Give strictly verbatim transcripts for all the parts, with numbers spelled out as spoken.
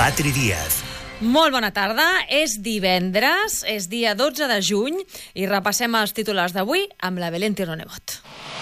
Patri Díaz. Molt bona tarda, és divendres, és dia dotze de juny i repassem els titulars d'avui amb la Belén Tirone-Bot.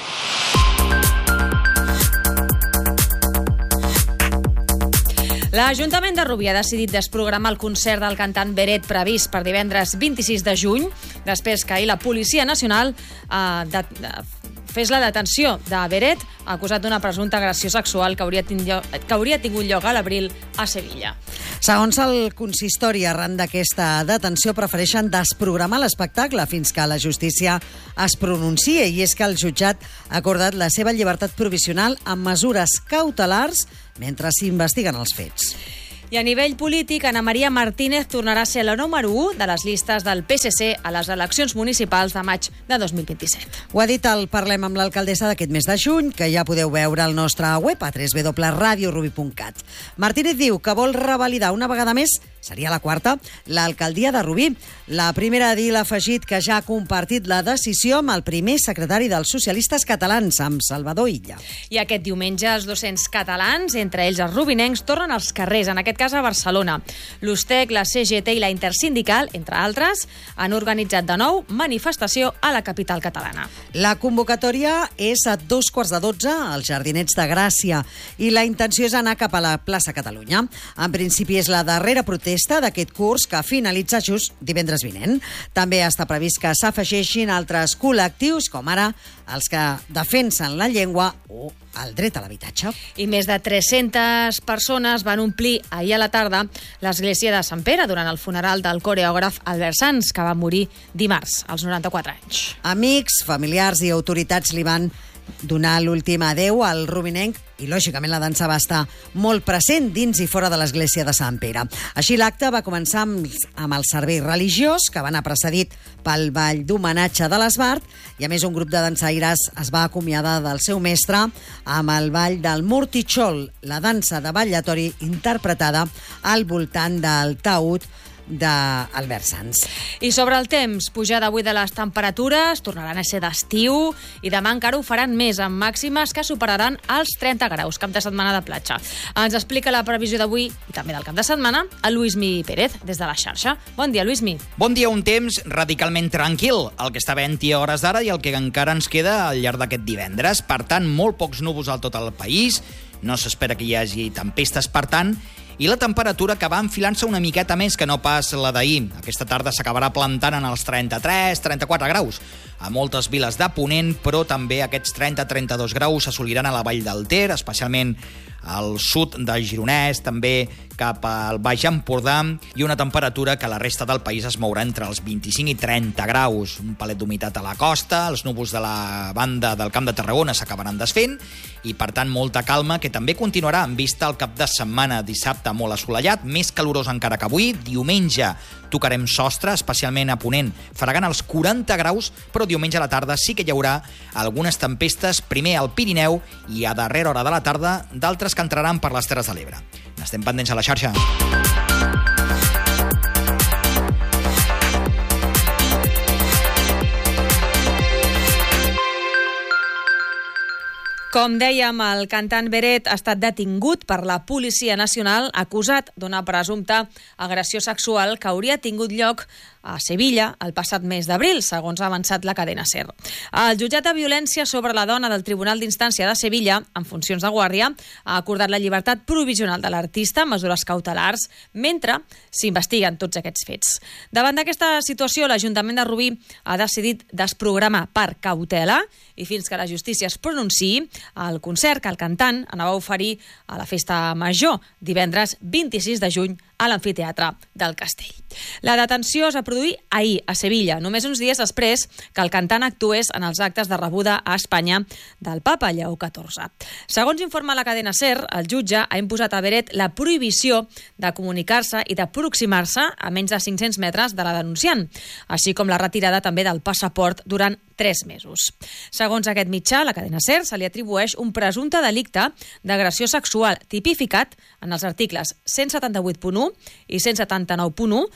L'Ajuntament de Rubí ha decidit desprogramar el concert del cantant Beret previst per divendres vint-i-sis de juny, després que ahir la Policia Nacional eh, de, de, fes la detenció de Beret, acusat d'una presumpta agressió sexual que hauria, tingut, que hauria tingut lloc a l'abril a Sevilla. Segons el consistori, arran d'aquesta detenció, prefereixen desprogramar l'espectacle fins que la justícia es pronunciï, i és que el jutjat ha acordat la seva llibertat provisional amb mesures cautelars mentre s'investiguen els fets. I a nivell polític, Ana Maria Martínez tornarà a ser la número u de les llistes del P S C a les eleccions municipals de maig de dos mil vint-i-set. Ho ha dit el Parlem amb l'alcaldessa d'aquest mes de juny, que ja podeu veure al nostre web a w w w punt radio rubi punt cat. Martínez diu que vol revalidar una vegada més, seria la quarta, l'alcaldia de Rubí. La primera a dir l'ha afegit que ja ha compartit la decisió amb el primer secretari dels socialistes catalans, amb Salvador Illa. I aquest diumenge els docents catalans, entre ells els rubinencs, tornen als carrers, en aquest cas a Barcelona. L'Ustec, la C G T i la Intersindical, entre altres, han organitzat de nou manifestació a la capital catalana. La convocatòria és a dos quarts de dotze als Jardinets de Gràcia i la intenció és anar cap a la plaça Catalunya. En principi és la darrera protesta d'aquest curs, que finalitza just divendres vinent. També està previst que s'afegeixin altres col·lectius, com ara els que defensen la llengua o el dret a l'habitatge. I més de tres-centes persones van omplir ahir a la tarda l'església de Sant Pere durant el funeral del coreògraf Albert Sans, que va morir dimarts, als noranta-quatre anys. Amics, familiars i autoritats li van donar l'últim adeu al rubinenc i, lògicament, la dansa va estar molt present dins i fora de l'església de Sant Pere. Així, l'acte va començar amb, amb el servei religiós, que va anar precedit pel ball d'homenatge de l'Esbart, i, a més, un grup de dansaires es va acomiadar del seu mestre amb el ball del Mortitxol, la dansa de ballatori interpretada al voltant del taüt d'Albert Sans. I sobre el temps, pujada avui de les temperatures, tornaran a ser d'estiu i demà encara ho faran més, amb màximes que superaran els trenta graus, cap de setmana de platja. Ens explica la previsió d'avui i també del cap de setmana a Luismi Pérez, des de la xarxa. Bon dia, Luismi. Bon dia, un temps radicalment tranquil, el que està havent-hi a hores d'ara i el que encara ens queda al llarg d'aquest divendres. Per tant, molt pocs núvols al tot el país, no s'espera que hi hagi tempestes, per tant, i la temperatura que va enfilant-se una miqueta més que no pas la d'ahir. Aquesta tarda s'acabarà plantant en els trenta-tres trenta-quatre graus a moltes viles de Ponent, però també aquests trenta trenta-dos graus s'assoliran a la Vall del Ter, especialment al sud del Gironès, també cap al Baix Empordà, i una temperatura que a la resta del país es mourà entre els vint-i-cinc i trenta graus. Un palet d'humitat a la costa, els núvols de la banda del Camp de Tarragona s'acabaran desfent, i per tant molta calma, que també continuarà en vista el cap de setmana. Dissabte molt assolellat, més calorós encara que avui. Diumenge tocarem sostre, especialment a Ponent, fregant els quaranta graus, però diumenge a la tarda sí que hi haurà algunes tempestes, primer al Pirineu i a darrera hora de la tarda d'altres que entraran per les Terres de l'Ebre. N'estem pendents a la xarxa. Com dèiem, el cantant Beret ha estat detingut per la Policia Nacional, acusat d'una presumpta agressió sexual que hauria tingut lloc a Sevilla el passat mes d'abril, segons ha avançat la cadena SER. El jutjat de violència sobre la dona del Tribunal d'Instància de Sevilla, en funcions de guàrdia, ha acordat la llibertat provisional de l'artista amb mesures cautelars mentre s'investiguen tots aquests fets. Davant d'aquesta situació, l'Ajuntament de Rubí ha decidit desprogramar per cautela i fins que la justícia es pronunciï el concert que el cantant anava a oferir a la festa major divendres vint-i-sis de juny a l'amfiteatre del Castell. La detenció es va produir ahir a Sevilla, només uns dies després que el cantant actués en els actes de rebuda a Espanya del papa Lleó catorze. Segons informa la cadena SER, el jutge ha imposat a Beret la prohibició de comunicar-se i d'aproximar-se a menys de cinc-cents metres de la denunciant, així com la retirada també del passaport durant tres mesos. Segons aquest mitjà, la cadena SER se li atribueix un presumpte delicte d'agressió sexual tipificat en els articles cent setanta-vuit punt u i cent setanta-nou punt u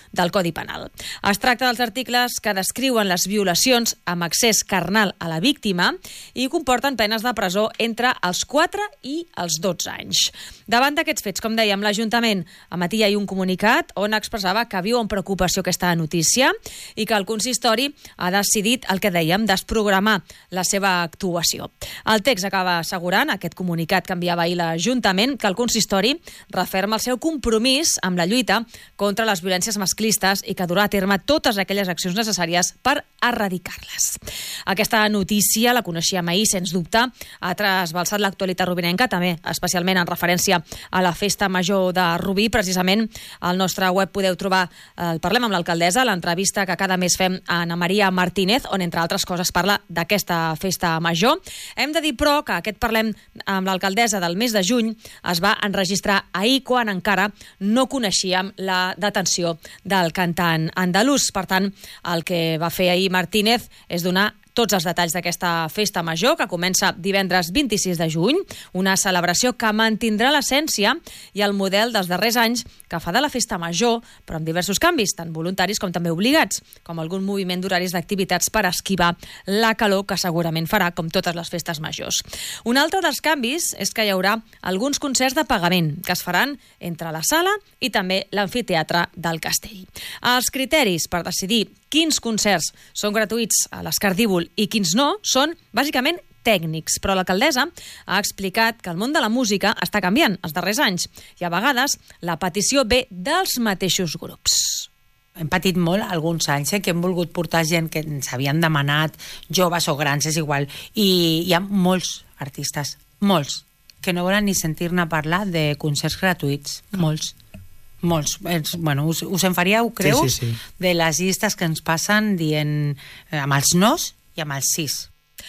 del Codi Penal. Es tracta dels articles que descriuen les violacions amb accés carnal a la víctima i comporten penes de presó entre els quatre i els dotze anys. Davant d'aquests fets, com dèiem, l'Ajuntament emetia ahir un comunicat on expressava que viu amb preocupació aquesta notícia i que el consistori ha decidit, el que dèiem, desprogramar la seva actuació. El text acaba assegurant, aquest comunicat que enviava ahir l'Ajuntament, que el consistori referma el seu compromís amb la lluita contra les violències masclistes i que durà a terme totes aquelles accions necessàries per erradicar-les. Aquesta notícia la coneixíem ahir, sens dubte, ha trasbalsat l'actualitat rubinenca, també especialment en referència a la festa major de Rubí. Precisament al nostre web podeu trobar el Parlem amb l'alcaldessa, l'entrevista que cada mes fem a Ana Maria Martínez, on entre altres coses parla d'aquesta festa major. Hem de dir, però, que aquest Parlem amb l'alcaldessa del mes de juny es va enregistrar ahir quan encara no coneixíem la detenció del cantant andalús. Per tant, el que va fer ahir Martínez és donar tots els detalls d'aquesta festa major, que comença divendres vint-i-sis de juny, una celebració que mantindrà l'essència i el model dels darrers anys que fa de la festa major, però amb diversos canvis, tant voluntaris com també obligats, com algun moviment d'horaris d'activitats per esquivar la calor que segurament farà, com totes les festes majors. Un altre dels canvis és que hi haurà alguns concerts de pagament, que es faran entre la sala i també l'amfiteatre del Castell. Els criteris per decidir quins concerts són gratuïts a l'Escardívol i quins no són, bàsicament, tècnics. Però l'alcaldessa ha explicat que el món de la música està canviant els darrers anys i a vegades la petició ve dels mateixos grups. Hem patit molt alguns anys eh, que hem volgut portar gent que ens havien demanat, joves o grans, és igual, i hi ha molts artistes, molts, que no volen ni sentir-ne parlar de concerts gratuïts, molts. Molts. Bueno, us, us en faríeu creus sí, sí, sí. de les llistes que ens passen dient eh, amb els nos i amb els sís.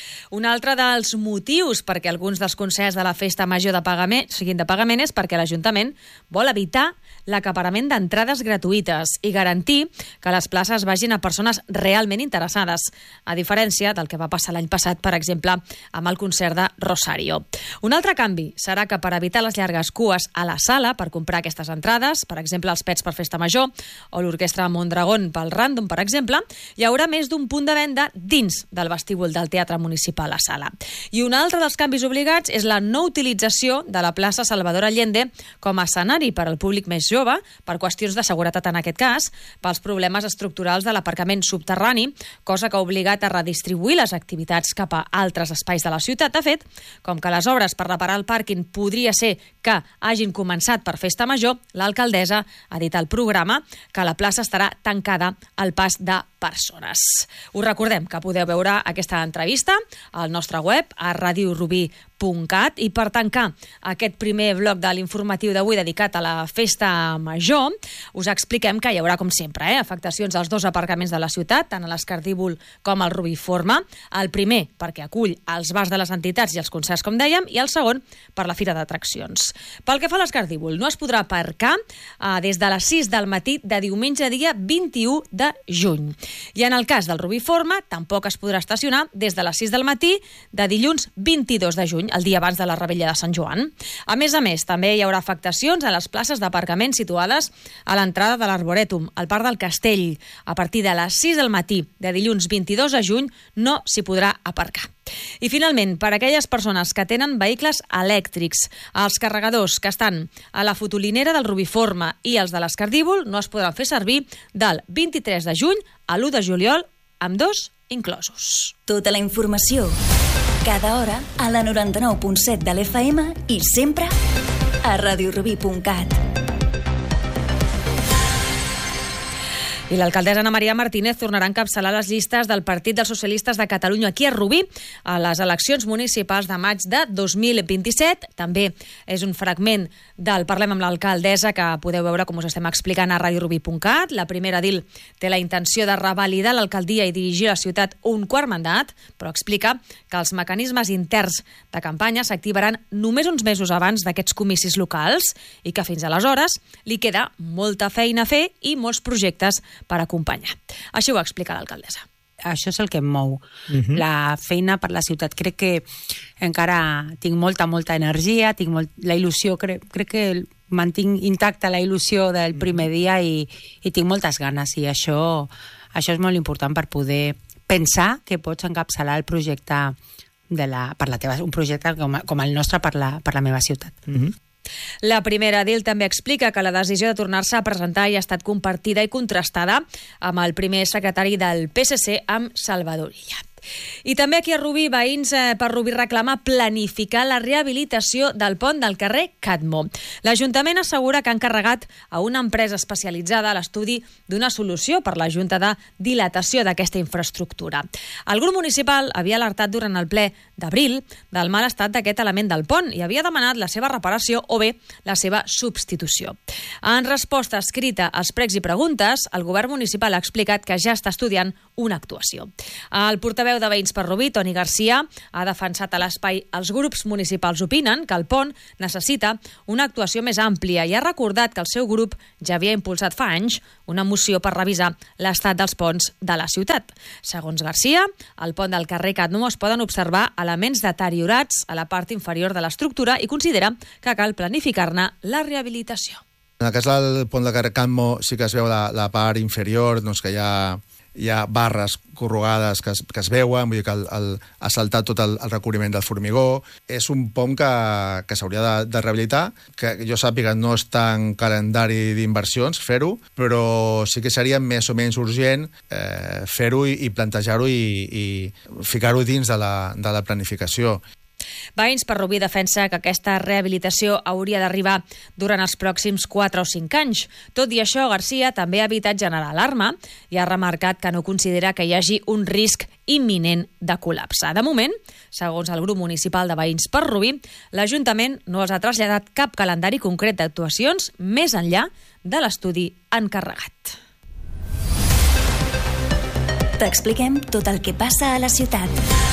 Un altre dels motius perquè alguns dels concerts de la festa major de pagament siguin de pagament és perquè l'Ajuntament vol evitar l'acaparament d'entrades gratuïtes i garantir que les places vagin a persones realment interessades, a diferència del que va passar l'any passat, per exemple, amb el concert de Rosario. Un altre canvi serà que per evitar les llargues cues a la sala per comprar aquestes entrades, per exemple, els Pets per Festa Major o l'Orquestra Mondragón pel Random, per exemple, hi haurà més d'un punt de venda dins del vestíbul del Teatre Municipal a Sala. I un altre dels canvis obligats és la no utilització de la plaça Salvador Allende com a escenari per al públic més jove, per qüestions de seguretat en aquest cas, pels problemes estructurals de l'aparcament subterrani, cosa que ha obligat a redistribuir les activitats cap a altres espais de la ciutat. De fet, com que les obres per reparar el pàrquing podria ser que hagin començat per festa major, l'alcaldessa ha dit al programa que la plaça estarà tancada al pas de persones. Us recordem que podeu veure aquesta entrevista al nostre web, a radio rubí punt cat, i per tancar aquest primer bloc de l'informatiu d'avui dedicat a la festa major, us expliquem que hi haurà, com sempre, eh, afectacions als dos aparcaments de la ciutat, tant a l'Escardívol com al Rubí Forma. El primer, perquè acull els bars de les entitats i els concerts, com dèiem, i el segon, per la fira d'atraccions. Pel que fa a l'Escardívol, no es podrà aparcar eh, des de les sis del matí de diumenge dia vint-i-u de juny. I en el cas del Rubí Forma, tampoc es podrà estacionar des de les sis del matí de dilluns vint-i-dos de juny, el dia abans de la Revetlla de Sant Joan. A més a més, també hi haurà afectacions a les places d'aparcament situades a l'entrada de l'Arborètum, al Parc del Castell. A partir de les sis del matí de dilluns vint-i-dos de juny no s'hi podrà aparcar. I finalment, per a aquelles persones que tenen vehicles elèctrics, els carregadors que estan a la fotolinera del Rubiforma i els de l'Escardívol no es podran fer servir del vint-i-tres de juny a l'u de juliol, amb dos inclosos. Tota la informació, cada hora, a la noranta-nou punt set de l'F M i sempre a radio rubí punt cat. I l'alcaldessa Ana Maria Martínez tornarà a encapçalar les llistes del Partit dels Socialistes de Catalunya aquí a Rubí a les eleccions municipals de maig de dos mil vint-i-set. També és un fragment del Parlem amb l'alcaldessa que podeu veure, com us estem explicant, a radio rubí punt cat. La primera edil té la intenció de revalidar l'alcaldia i dirigir la ciutat un quart mandat, però explica que els mecanismes interns de campanya s'activaran només uns mesos abans d'aquests comicis locals i que fins aleshores li queda molta feina a fer i molts projectes per acompanyar. Així ho explica l'alcaldessa. Això és el que em mou. Uh-huh. La feina per la ciutat. Crec que encara tinc molta, molta energia, tinc molt, la il·lusió, crec, crec que mantinc intacta la il·lusió del primer dia i, i tinc moltes ganes, i això, això és molt important per poder pensar que pots encapçalar el projecte de la, per la teva, un projecte com, com el nostre per la, per la meva ciutat. Mm-hmm. La primera edil també explica que la decisió de tornar-se a presentar ja ha estat compartida i contrastada amb el primer secretari del P S C, amb Salvador Illa. I també aquí a Rubí, veïns eh, per Rubí reclama planificar la rehabilitació del pont del carrer Cadmo. L'Ajuntament assegura que ha encarregat a una empresa especialitzada l'estudi d'una solució per la junta de dilatació d'aquesta infraestructura. El grup municipal havia alertat durant el ple d'abril del mal estat d'aquest element del pont i havia demanat la seva reparació o bé la seva substitució. En resposta escrita als pregs i preguntes, el govern municipal ha explicat que ja està estudiant una actuació. El portaveu de Veïns per Rubí, Toni Garcia, ha defensat a l'espai els grups municipals opinen que el pont necessita una actuació més àmplia i ha recordat que el seu grup ja havia impulsat fa anys una moció per revisar l'estat dels ponts de la ciutat. Segons Garcia, al pont del carrer Cadmo es poden observar elements deteriorats a la part inferior de l'estructura i considera que cal planificar-ne la rehabilitació. En el cas del pont del carrer Cadmo sí que es veu la, la part inferior, doncs que hi ha hi ha barres corrugades que es, que es veuen, vull dir que el, el, ha saltat tot el, el recobriment del formigó. És un pont que, que s'hauria de, de rehabilitar, que jo sàpiga no està en calendari d'inversions fer-ho, però sí que seria més o menys urgent eh, fer-ho i, i plantejar-ho i, i ficar-ho dins de la, de la planificació. Veïns per Rubí defensa que aquesta rehabilitació hauria d'arribar durant els pròxims quatre o cinc anys. Tot i això, Garcia també ha evitat generar alarma i ha remarcat que no considera que hi hagi un risc imminent de col·lapse. De moment, segons el grup municipal de Veïns per Rubí, l'Ajuntament no els ha traslladat cap calendari concret d'actuacions més enllà de l'estudi encarregat. T'expliquem tot el que passa a la ciutat.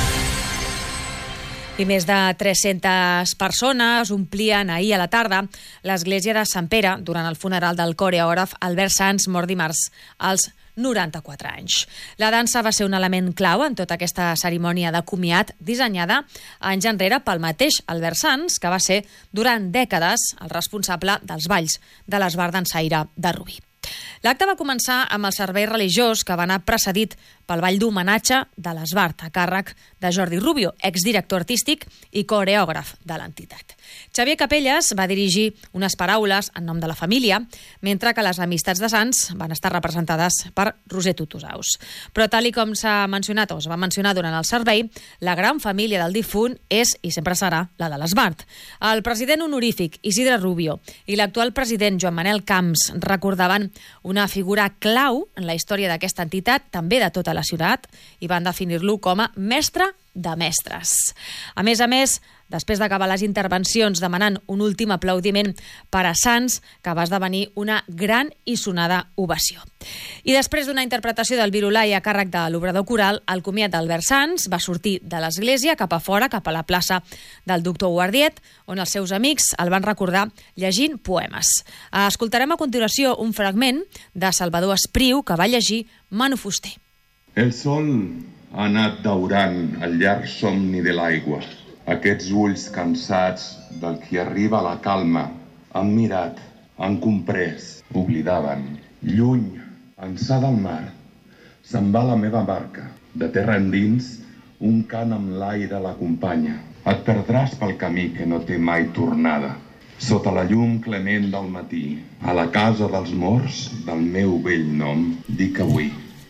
I més de tres-centes persones omplien ahir a la tarda l'església de Sant Pere durant el funeral del coreògraf Albert Sans, mort dimarts als noranta-quatre anys. La dansa va ser un element clau en tota aquesta cerimònia de comiat dissenyada anys enrere pel mateix Albert Sans, que va ser durant dècades el responsable dels balls de l'Esbart Dansaire de Rubí. L'acte va començar amb el servei religiós que va anar precedit pel ball d'homenatge de l'Esbart, a càrrec de Jordi Rubio, exdirector artístic i coreògraf de l'entitat. Xavier Capelles va dirigir unes paraules en nom de la família, mentre que les amistats de Sants van estar representades per Roser Tutusaus. Però tal i com s'ha mencionat o es va mencionar durant el servei, la gran família del difunt és i sempre serà la de l'Esbart. El president honorífic Isidre Rubio i l'actual president Joan Manel Camps recordaven una figura clau en la història d'aquesta entitat, també de tota la ciutat, i van definir-lo com a mestre de mestres. A més a més, després d'acabar les intervencions demanant un últim aplaudiment per a Sants, que va esdevenir una gran i sonada ovació. I després d'una interpretació del Virulai a càrrec de l'obrador coral, el comiat d'Albert Sants va sortir de l'església cap a fora, cap a la plaça del Doctor Guardiet, on els seus amics el van recordar llegint poemes. Escoltarem a continuació un fragment de Salvador Espriu, que va llegir Manu Fuster. El sol ha anat daurant el llarg somni de l'aigua. Aquests ulls cansats del qui arriba a la calma han mirat, han comprès, oblidaven. Lluny, ençà del mar, se'n va la meva barca. De terra endins, un cant amb l'aire l'acompanya. Et perdràs pel camí que no té mai tornada. Sota la llum clement del matí, a la casa dels morts del meu vell nom, dic avui.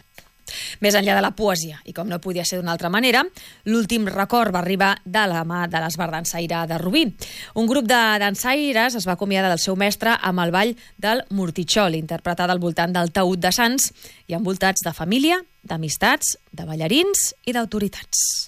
Més enllà de la poesia, i com no podia ser d'una altra manera, l'últim record va arribar de la mà de l'Esbart Dansaire de Rubí. Un grup de dansaires es va acomiadar del seu mestre amb el ball del Mortitxol, interpretat al voltant del taüt de Sants i envoltats de família, d'amistats, de ballarins i d'autoritats.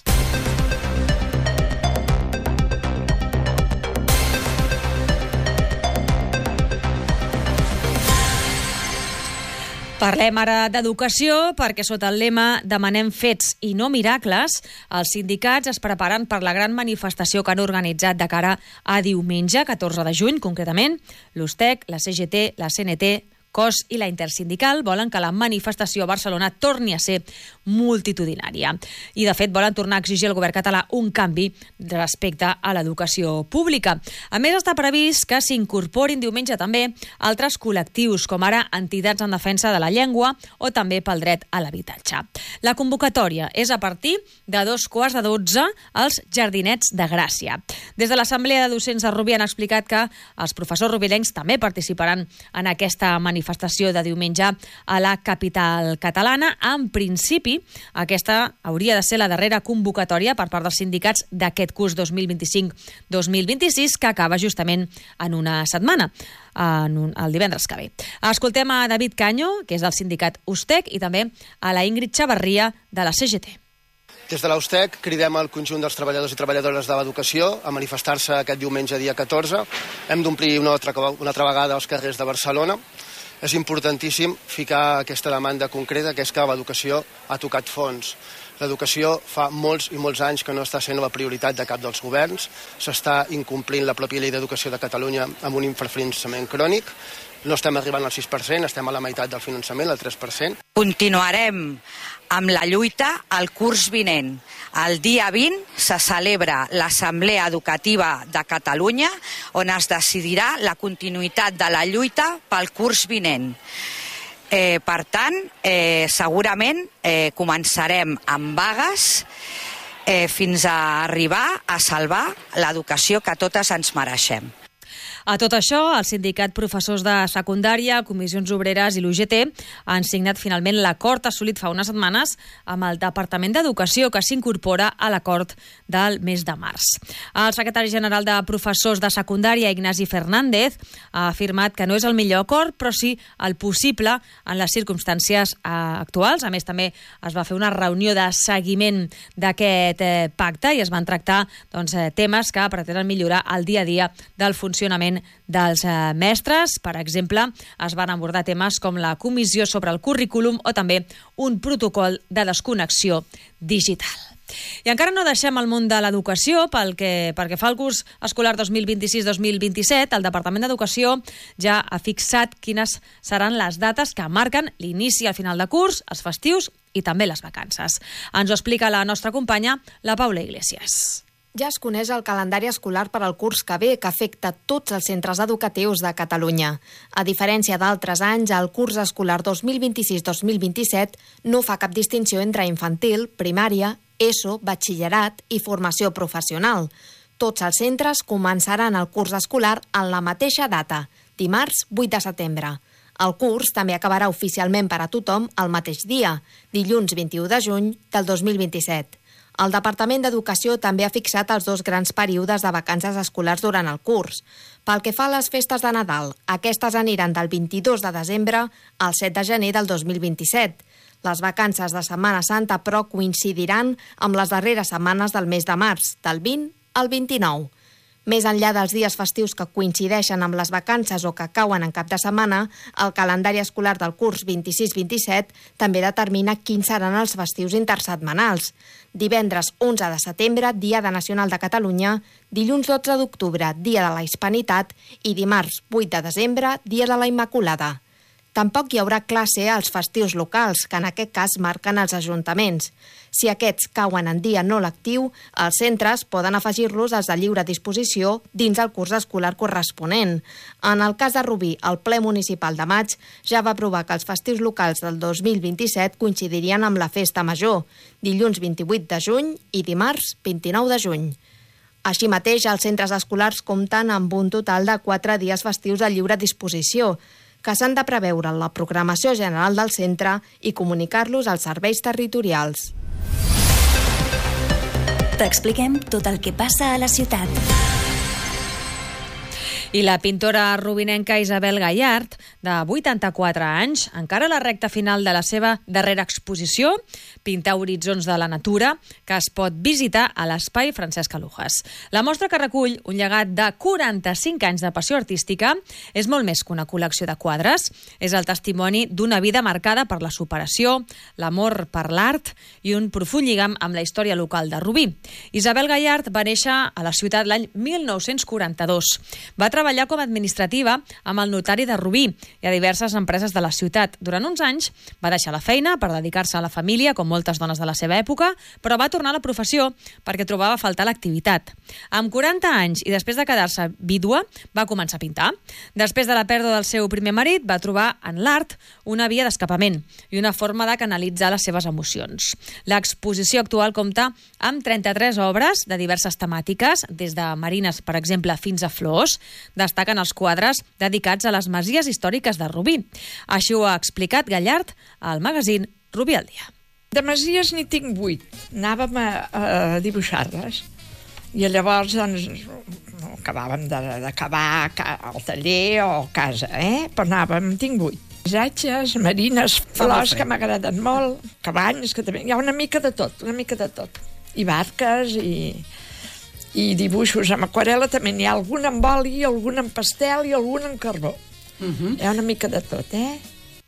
Parlem ara d'educació perquè sota el lema Demanem fets i no miracles, els sindicats es preparen per la gran manifestació que han organitzat de cara a diumenge, catorze de juny, concretament, l'Ustec, la C G T, la C N T, Cos i la Intersindical volen que la manifestació a Barcelona torni a ser multitudinària. I, de fet, volen tornar a exigir al govern català un canvi respecte a l'educació pública. A més, està previst que s'incorporin diumenge també altres col·lectius, com ara entitats en defensa de la llengua o també pel dret a l'habitatge. La convocatòria és a partir de dos quarts de dotze als Jardinets de Gràcia. Des de l'Assemblea de Docents de Rubí han explicat que els professors rubinencs també participaran en aquesta manifestació de diumenge a la capital catalana. En principi, aquesta hauria de ser la darrera convocatòria per part dels sindicats d'aquest curs dos mil vint-i-cinc dos mil vint-i-sis, que acaba justament en una setmana, en un, el divendres que ve. Escoltem a David Caño, que és del sindicat USTEC, i també a la Ingrid Xavarria, de la C G T. Des de l'USTEC cridem al conjunt dels treballadors i treballadores de l'educació a manifestar-se aquest diumenge dia catorze. Hem d'omplir una altra, una altra vegada els carrers de Barcelona. És importantíssim ficar aquesta demanda concreta, que és que l'educació ha tocat fons. L'educació fa molts i molts anys que no està sent la prioritat de cap dels governs. S'està incomplint la pròpia llei d'educació de Catalunya amb un infrafinançament crònic. No estem arribant al sis per cent, estem a la meitat del finançament, al tres per cent. Continuarem amb la lluita el curs vinent. El dia vint se celebra l'Assemblea Educativa de Catalunya, on es decidirà la continuïtat de la lluita pel curs vinent. Eh, per tant, eh, segurament eh, començarem amb vagues eh, fins a arribar a salvar l'educació que totes ens mereixem. A tot això, el sindicat professors de secundària, comissions obreres i l'U G T han signat finalment l'acord assolit fa unes setmanes amb el Departament d'Educació, que s'incorpora a l'acord del mes de març. El secretari general de professors de secundària, Ignasi Fernández, ha afirmat que no és el millor acord, però sí el possible en les circumstàncies actuals. A més, també es va fer una reunió de seguiment d'aquest pacte i es van tractar doncs, temes que pretenen millorar el dia a dia del funcionament dels eh, mestres. Per exemple, es van abordar temes com la comissió sobre el currículum o també un protocol de desconnexió digital. I encara no deixem el món de l'educació. Pel que, pel que fa al curs escolar dos mil vint-i-sis dos mil vint-i-set, el Departament d'Educació ja ha fixat quines seran les dates que marquen l'inici al final de curs, els festius i també les vacances. Ens ho explica la nostra companya, la Paula Iglesias. Ja es coneix el calendari escolar per al curs que ve, que afecta tots els centres educatius de Catalunya. A diferència d'altres anys, el curs escolar dos mil vint-i-sis dos mil vint-i-set no fa cap distinció entre infantil, primària, ESO, batxillerat i formació professional. Tots els centres començaran el curs escolar en la mateixa data, dimarts vuit de setembre. El curs també acabarà oficialment per a tothom el mateix dia, dilluns vint-i-u de juny del dos mil vint-i-set. El Departament d'Educació també ha fixat els dos grans períodes de vacances escolars durant el curs. Pel que fa a les festes de Nadal, aquestes aniran del vint-i-dos de desembre al set de gener del dos mil vint-i-set. Les vacances de Setmana Santa, però, coincidiran amb les darreres setmanes del mes de març, del vint al vint-i-nou. Més enllà dels dies festius que coincideixen amb les vacances o que cauen en cap de setmana, el calendari escolar del curs vint-i-sis vint-i-set també determina quins seran els festius intersetmanals. Divendres onze de setembre, Dia de Nacional de Catalunya, dilluns dotze d'octubre, Dia de la Hispanitat i dimarts vuit de desembre, Dia de la Immaculada. Tampoc hi haurà classe als festius locals, que en aquest cas marquen els ajuntaments. Si aquests cauen en dia no lectiu, els centres poden afegir-los als de lliure disposició dins el curs escolar corresponent. En el cas de Rubí, el ple municipal de maig ja va aprovar que els festius locals del dos mil vint-i-set coincidirien amb la festa major, dilluns vint-i-vuit de juny i dimarts vint-i-nou de juny. Així mateix, els centres escolars compten amb un total de quatre dies festius de lliure disposició, que s'han de preveure en la programació general del centre i comunicar-los als serveis territorials. T'expliquem tot el que passa a la ciutat. I la pintora rubinenca Isabel Gallart, de vuitanta-quatre anys, encara a la recta final de la seva darrera exposició, Pintar horitzons de la natura, que es pot visitar a l'Espai Francesc Alujas. La mostra, que recull un llegat de quaranta-cinc anys de passió artística, és molt més que una col·lecció de quadres. És el testimoni d'una vida marcada per la superació, l'amor per l'art i un profund lligam amb la història local de Rubí. Isabel Gallart va néixer a la ciutat l'any mil nou-cents quaranta-dos. Va treballar com a administrativa amb el notari de Rubí i a diverses empreses de la ciutat. Durant uns anys va deixar la feina per dedicar-se a la família, com moltes dones de la seva època, però va tornar a la professió perquè trobava a faltar l'activitat. Amb quaranta anys i després de quedar-se vídua, va començar a pintar. Després de la pèrdua del seu primer marit, va trobar en l'art una via d'escapament i una forma de canalitzar les seves emocions. L'exposició actual compta amb trenta-tres obres de diverses temàtiques, des de marines, per exemple, fins a flors. Destaquen els quadres dedicats a les masies històriques de Rubí. Així ho ha explicat Gallard al magazín Rubí al dia. De masies n'hi tinc vuit. Anàvem a, a dibuixar-les. I llavors, doncs, no acabàvem d'acabar al taller o a casa, eh? Però anàvem, tinc vuit. Paisatges, marines, flors que m'agraden molt, cabanys, que també... Hi ha una mica de tot, una mica de tot. I barques, i... i dibuixos amb aquarel·la també n'hi ha algun amb oli, algun amb pastel i algun amb carbó. Uh-huh. Hi ha una mica de tot, eh?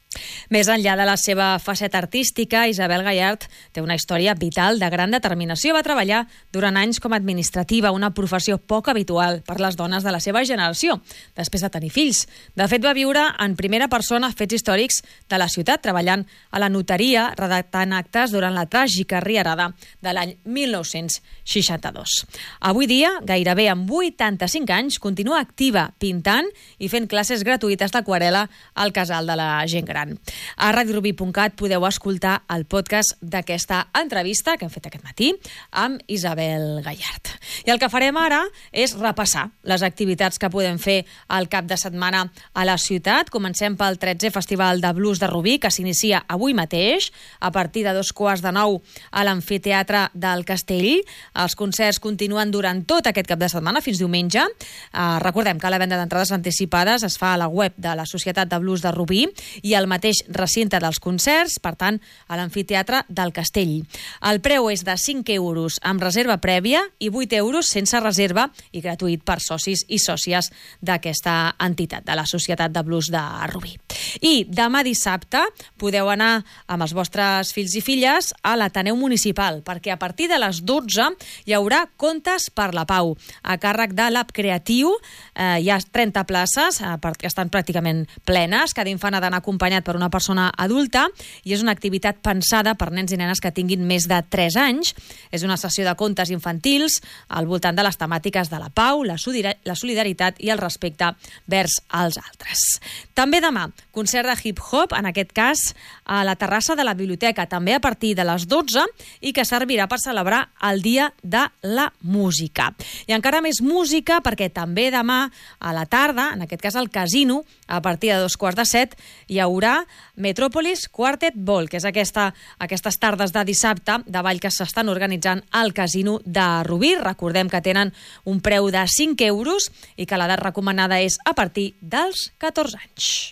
Més enllà de la seva faceta artística, Isabel Gallard té una història vital de gran determinació. Va treballar durant anys com a administrativa, una professió poc habitual per les dones de la seva generació, després de tenir fills. De fet, va viure en primera persona fets històrics de la ciutat, treballant a la notaria, redactant actes durant la tràgica riarada de l'any mil nou-cents seixanta-dos. Avui dia, gairebé amb vuitanta-cinc anys, continua activa pintant i fent classes gratuïtes d'aquarel·la al casal de la gent gran. A radio rubí punt cat podeu escoltar el podcast d'aquesta entrevista que hem fet aquest matí amb Isabel Gallard. I el que farem ara és repassar les activitats que podem fer al cap de setmana a la ciutat. Comencem pel tretzè Festival de Blues de Rubí, que s'inicia avui mateix a partir de dos quarts de nou a l'amfiteatre del Castell. Els concerts continuen durant tot aquest cap de setmana fins diumenge. Uh, recordem que la venda d'entrades anticipades es fa a la web de la Societat de Blues de Rubí i al mateix recinte dels concerts, per tant, a l'amfiteatre del Castell. El preu és de cinc euros amb reserva prèvia i vuit euros sense reserva i gratuït per socis i sòcies d'aquesta entitat, de la Societat de Blues de Rubí. I demà dissabte podeu anar amb els vostres fills i filles a l'Ateneu Municipal, perquè a partir de les dotze hi haurà Contes per la Pau, a càrrec de l'App Creatiu. Eh, hi ha trenta places, eh, perquè estan pràcticament plenes. Cada infant ha d'anar acompanyat per una persona adulta i és una activitat pensada per nens i nenes que tinguin més de tres anys. És una sessió de contes infantils al voltant de les temàtiques de la pau, la solidaritat i el respecte vers els altres. També demà, concert de hip-hop, en aquest cas a la terrassa de la biblioteca, també a partir de les dotze, i que servirà per celebrar el Dia de la Música. I encara més música, perquè també demà a la tarda, en aquest cas al Casino, a partir de dos quarts de set, hi haurà Metropolis Quartet Ball, que és aquesta, aquestes tardes de dissabte de ball que s'estan organitzant al Casino de Rubí. Recordem que tenen un preu de cinc euros i que l'edat recomanada és a partir dels catorze anys.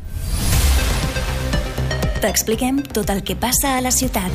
T'expliquem tot el que passa a la ciutat.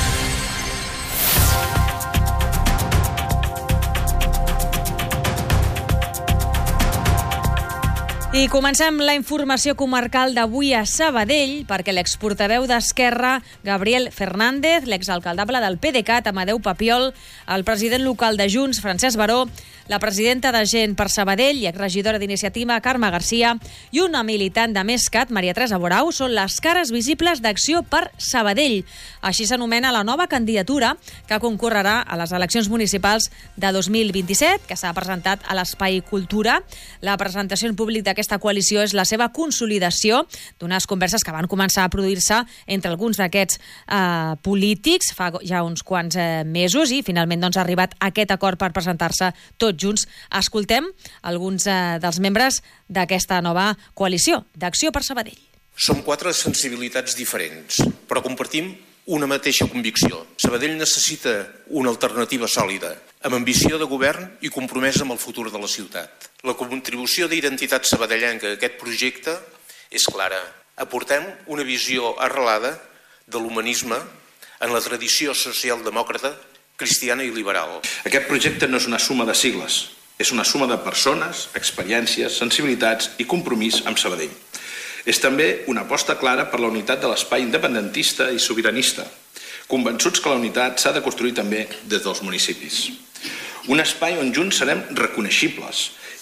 I comencem la informació comarcal d'avui a Sabadell, perquè l'exportaveu d'Esquerra, Gabriel Fernández, l'exalcaldable del P D C A T, Amadeu Papiol, el president local de Junts, Francesc Baró, la presidenta de Gent per Sabadell i exregidora d'Iniciativa, Carme Garcia, i una militant de Mescat, Maria Teresa Borau, són les cares visibles d'Acció per Sabadell. Així s'anomena la nova candidatura que concorrerà a les eleccions municipals de dos mil vint-i-set, que s'ha presentat a l'Espai Cultura. La presentació en públic d'aquesta coalició és la seva consolidació d'unes converses que van començar a produir-se entre alguns d'aquests eh, polítics fa ja uns quants eh, mesos i finalment doncs, ha arribat aquest acord per presentar-se tots junts. Escoltem alguns eh, dels membres d'aquesta nova coalició d'Acció per Sabadell. Som quatre sensibilitats diferents, però compartim una mateixa convicció. Sabadell necessita una alternativa sòlida, amb ambició de govern i compromesa amb el futur de la ciutat. La contribució d'identitat sabadellenca a aquest projecte és clara. Aportem una visió arrelada de l'humanisme en la tradició socialdemòcrata, cristiana i liberal. Aquest projecte no és una suma de sigles, és una suma de persones, experiències, sensibilitats i compromís amb Sabadell. És també una aposta clara per la unitat de l'espai independentista i sobiranista, convençuts que la unitat s'ha de construir també des dels municipis. Un espai on junts serem reconeixibles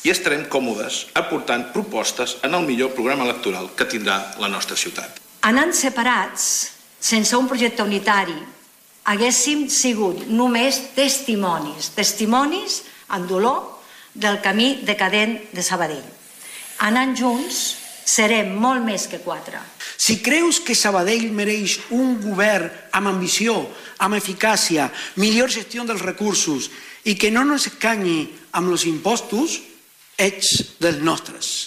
i estarem còmodes aportant propostes en el millor programa electoral que tindrà la nostra ciutat. Anant separats, sense un projecte unitari, haguéssim sigut només testimonis, testimonis amb dolor del camí decadent de Sabadell. Anant junts, serem molt més que quatre. Si creus que Sabadell mereix un govern amb ambició, amb eficàcia, millor gestió dels recursos i que no ens escanyi amb els impostos, ets dels nostres.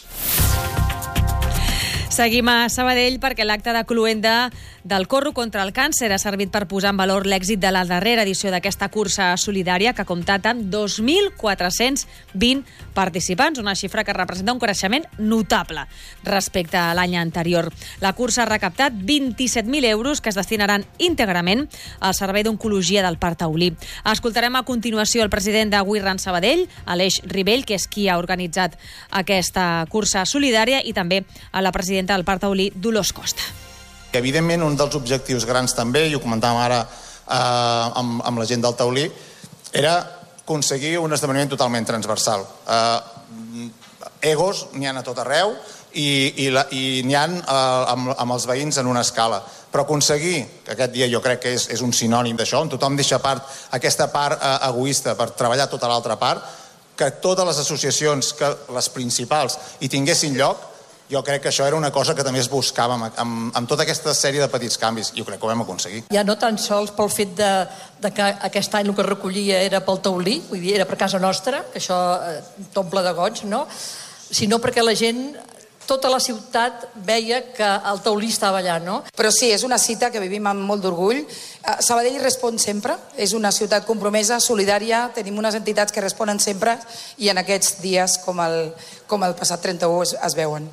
Seguim a Sabadell perquè l'acte de cloenda del Corro contra el Càncer ha servit per posar en valor l'èxit de la darrera edició d'aquesta cursa solidària que ha comptat amb dos mil quatre-cents vint participants, una xifra que representa un creixement notable respecte a l'any anterior. La cursa ha recaptat vint-i-set mil euros que es destinaran íntegrament al Servei d'Oncologia del Parc Taulí. Escoltarem a continuació el president de We Run Sabadell, Aleix Ribell, que és qui ha organitzat aquesta cursa solidària, i també a la presidenta del Parc Taulí, Dolors Costa. Evidentment, un dels objectius grans també, i ho comentàvem ara eh, amb, amb la gent del Taulí, era aconseguir un esdeveniment totalment transversal. Eh, egos n'hi ha a tot arreu i, i, la, i n'hi ha eh, amb, amb els veïns en una escala. Però aconseguir, que aquest dia jo crec que és, és un sinònim d'això, on tothom deixa part aquesta part eh, egoista per treballar tota l'altra part, que totes les associacions, que les principals, hi tinguessin lloc, jo crec que això era una cosa que també es buscava amb, amb, amb tota aquesta sèrie de petits canvis, i jo crec que ho vam aconseguir. Ja no tan sols pel fet de, de que aquest any el que recollia era pel Taulí, vull dir, era per casa nostra, que això eh, t'omple de goig, no? Sinó perquè la gent, tota la ciutat veia que el Taulí estava allà, no? Però sí, és una cita que vivim amb molt d'orgull. Sabadell respon sempre, és una ciutat compromesa, solidària, tenim unes entitats que responen sempre, i en aquests dies, com el, com el passat trenta-u, es, es veuen.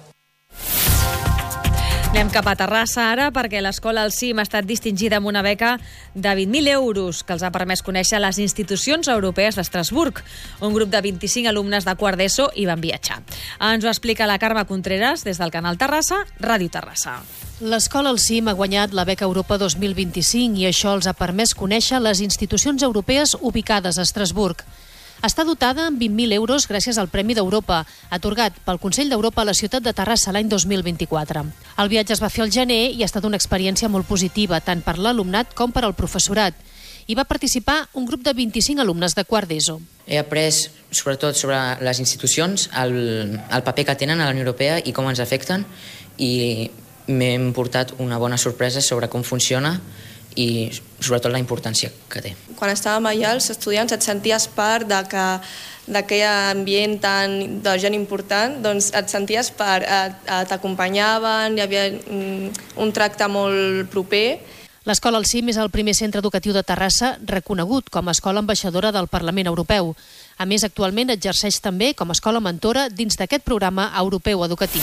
Anem cap a Terrassa ara perquè l'escola El Cim ha estat distingida amb una beca de vint mil euros que els ha permès conèixer les institucions europees d'Estrasburg. Un grup de vint-i-cinc alumnes de quart d'ESO hi van viatjar. Ens ho explica la Carme Contreras des del canal Terrassa, Ràdio Terrassa. L'escola El Cim ha guanyat la beca Europa dos mil vint-i-cinc i això els ha permès conèixer les institucions europees ubicades a Estrasburg. Està dotada amb vint mil euros gràcies al Premi d'Europa, atorgat pel Consell d'Europa a la ciutat de Terrassa l'any dos mil vint-i-quatre. El viatge es va fer al gener i ha estat una experiència molt positiva, tant per l'alumnat com per al professorat. Hi va participar un grup de vint-i-cinc alumnes de quart d'ESO. He après, sobretot, sobre les institucions, el, el paper que tenen a la Unió Europea i com ens afecten, i m'he portat una bona sorpresa sobre com funciona i sobretot la importància que té. Quan estàvem allà, els estudiants, et senties part d'aquell ambient tan, de gent important, doncs et senties part, t'acompanyaven, hi havia un tracte molt proper. L'escola El Cim és el primer centre educatiu de Terrassa reconegut com a escola ambaixadora del Parlament Europeu. A més, actualment exerceix també com a escola mentora dins d'aquest programa europeu educatiu.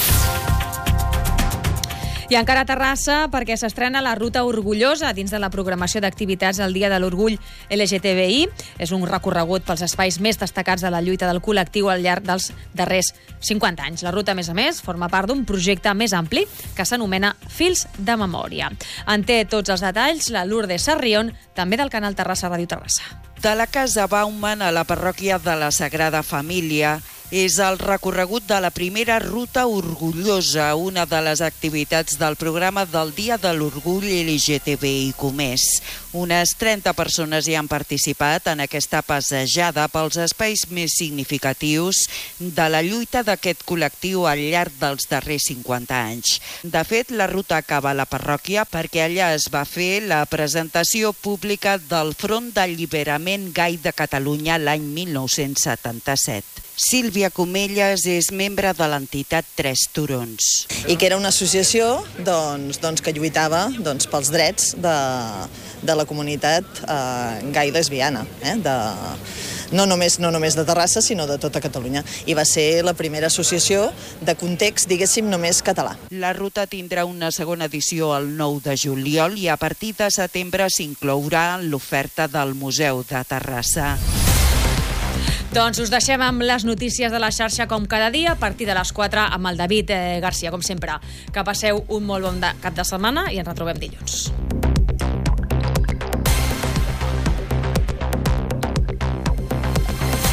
I encara a Terrassa, perquè s'estrena la Ruta Orgullosa dins de la programació d'activitats al Dia de l'Orgull L G T B I. És un recorregut pels espais més destacats de la lluita del col·lectiu al llarg dels darrers cinquanta anys. La ruta, a més a més, forma part d'un projecte més ampli que s'anomena Fils de Memòria. En té tots els detalls la Lourdes Sarrión, també del canal Terrassa Ràdio Terrassa. De la Casa Bauman a la parròquia de la Sagrada Família és el recorregut de la primera Ruta Orgullosa, una de les activitats del programa del Dia de l'Orgull L G T B I Comès. Unes trenta persones hi han participat en aquesta passejada pels espais més significatius de la lluita d'aquest col·lectiu al llarg dels darrers cinquanta anys. De fet, la ruta acaba a la parròquia perquè allà es va fer la presentació pública del Front d'Alliberament Gai de Catalunya l'any mil nou-cents setanta-set. Sílvia Comelles és membre de l'entitat Tres Turons. I que era una associació doncs, doncs, que lluitava doncs, pels drets de, de la comunitat eh, gai lesbiana, eh, de, no, només, no només de Terrassa, sinó de tota Catalunya. I va ser la primera associació de context, diguéssim, només català. La ruta tindrà una segona edició el nou de juliol i a partir de setembre s'inclourà en l'oferta del Museu de Terrassa. Doncs us deixem amb les notícies de la xarxa com cada dia, a partir de les quatre amb el David eh, Garcia, com sempre. Que passeu un molt bon de, cap de setmana i ens retrobem dilluns.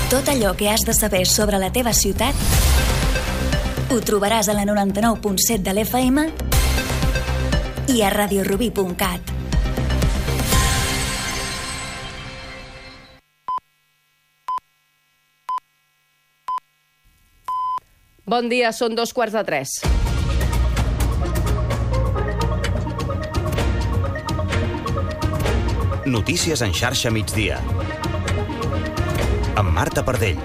Tot allò que has de saber sobre la teva ciutat ho trobaràs a la noranta-nou punt set de l'F M i a radiorubí punt cat. Bon dia, són dos quarts de tres. Notícies en xarxa migdia. Amb Marta Pardell.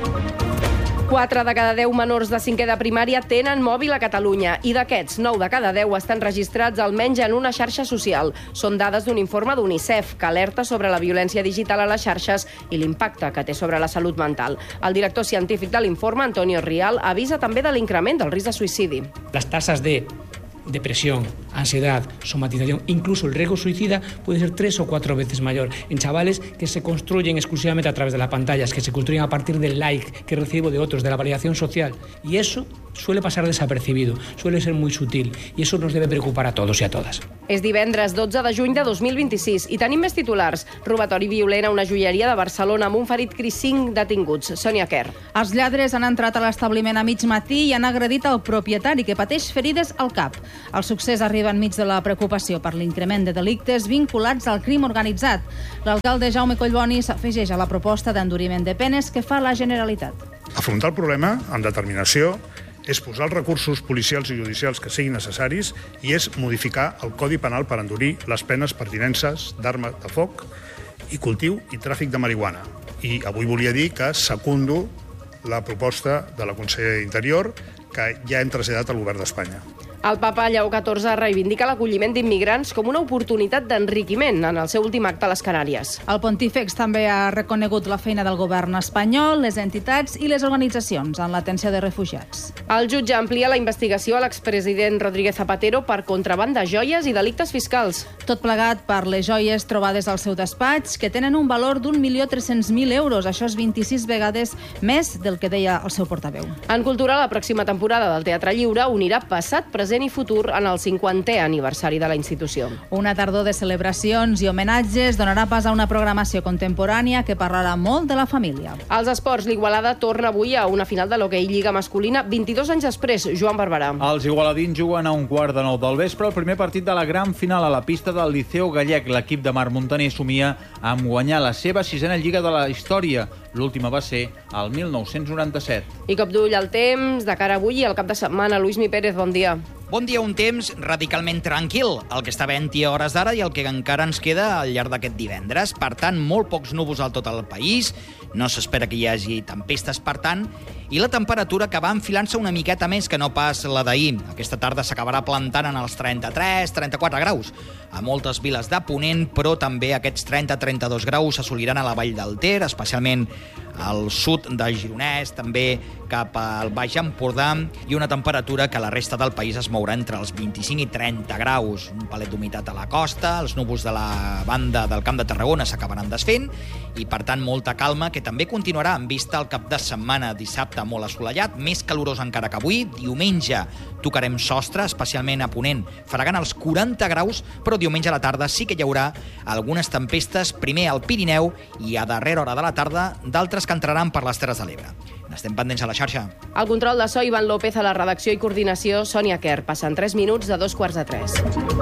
quatre de cada deu menors de cinquè de primària tenen mòbil a Catalunya i d'aquests, nou de cada deu estan registrats almenys en una xarxa social. Són dades d'un informe d'UNICEF que alerta sobre la violència digital a les xarxes i l'impacte que té sobre la salut mental. El director científic de l'informe, Antonio Rial, avisa també de l'increment del risc de suïcidi. Les tasas de depresión, ansiedad, somatización, incluso el riesgo suicida puede ser tres o cuatro veces mayor en chavales que se construyen exclusivamente a través de las pantallas, que se construyen a partir del like que recibo de otros, de la validación social. Y eso suele pasar desapercibido, suele ser muy sutil y eso nos debe preocupar a todos y a todas. És divendres dotze de juny de dos mil vint-i-sis i tenim més titulars. Robatori violent a una joieria de Barcelona amb un ferit crit, cinc detinguts. Sònia Kerr. Els lladres han entrat a l'establiment a mig matí i han agredit el propietari, que pateix ferides al cap. El succés arriba enmig de la preocupació per l'increment de delictes vinculats al crim organitzat. L'alcalde Jaume Collboni s'afegeix a la proposta d'enduriment de penes que fa la Generalitat. Afrontar el problema amb determinació és posar els recursos policials i judicials que siguin necessaris i és modificar el Codi Penal per endurir les penes per tinences d'armes de foc i cultiu i tràfic de marihuana. I avui volia dir que secundo la proposta de la Consellera d'Interior que ja hem traslladat al Govern d'Espanya. El papa Lleó catorze reivindica l'acolliment d'immigrants com una oportunitat d'enriquiment en el seu últim acte a les Canàries. El pontífex també ha reconegut la feina del govern espanyol, les entitats i les organitzacions en l'atenció de refugiats. El jutge amplia la investigació a l'expresident Rodríguez Zapatero per contraban de joies i delictes fiscals. Tot plegat per les joies trobades al seu despatx, que tenen un valor d'un milió tres-cents mil euros. Això és vint-i-sis vegades més del que deia el seu portaveu. En cultura, la pròxima temporada del Teatre Lliure unirà passat, present i futur en el cinquantè aniversari de la institució. Una tardor de celebracions i homenatges donarà pas a una programació contemporània que parlarà molt de la família. Als esports, l'Igualada torna avui a una final de l'hoquei Lliga masculina vint-i-dos anys després. Joan Barberà. Els igualadins juguen a un quart de nou del vespre el primer partit de la gran final a la pista del Liceu Gallec. L'equip de Marc Montaner somia amb guanyar la seva sisena Lliga de la història. L'última va ser el mil nou-cents noranta-set. I cop d'ull al temps, de cara avui i al cap de setmana. Luis Mi Pérez, bon dia. Bon dia, un temps radicalment tranquil, el que està havent-hi a hores d'ara i el que encara ens queda al llarg d'aquest divendres. Per tant, molt pocs núvols al tot el país, no s'espera que hi hagi tempestes, per tant, i la temperatura que va enfilant-se una miqueta més que no pas la d'ahir. Aquesta tarda s'acabarà plantant en els trenta-tres trenta-quatre graus a moltes viles de Ponent, però també aquests trenta trenta-dos graus s'assoliran a la Vall del Ter, especialment al sud del Gironès, també cap al Baix Empordà, i una temperatura que a la resta del país es mourà entre els vint-i-cinc i trenta graus. Un palet d'humitat a la costa, els núvols de la banda del Camp de Tarragona s'acabaran desfent i, per tant, molta calma, que també continuarà en vista al cap de setmana. Dissabte molt assolellat, més calorós encara que avui. Diumenge tocarem sostre, especialment a Ponent, fregant els quaranta graus, però diumenge a la tarda sí que hi haurà algunes tempestes, primer al Pirineu i a darrera hora de la tarda d'altres que entraran per les Terres de l'Ebre. N'estem pendents a la xarxa. El control de so, Ivan López, a la redacció i coordinació, Sònia Kerr. Passen tres minuts de dos quarts de tres.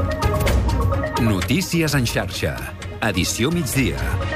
Notícies en xarxa. Edició migdia.